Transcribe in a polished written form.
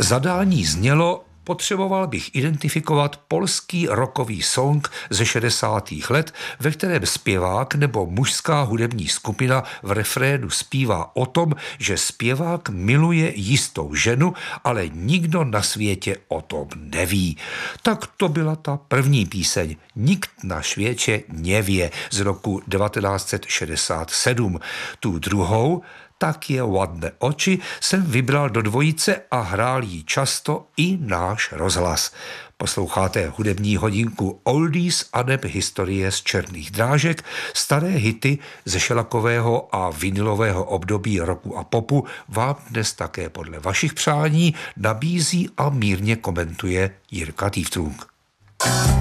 Zadání znělo: potřeboval bych identifikovat polský rockový song ze 60. let, ve kterém zpěvák nebo mužská hudební skupina v refrénu zpívá o tom, že zpěvák miluje jistou ženu, ale nikdo na světě o tom neví. Tak to byla ta první píseň Nikt na světě nevě z roku 1967. Tu druhou, Takie ładne oči, jsem vybral do dvojice a hrál ji často i náš rozhlas. Posloucháte hudební hodinku Oldies aneb historie z černých drážek, staré hity ze šelakového a vinilového období rocku a popu vám dnes také podle vašich přání nabízí a mírně komentuje Jirka Tývtrung.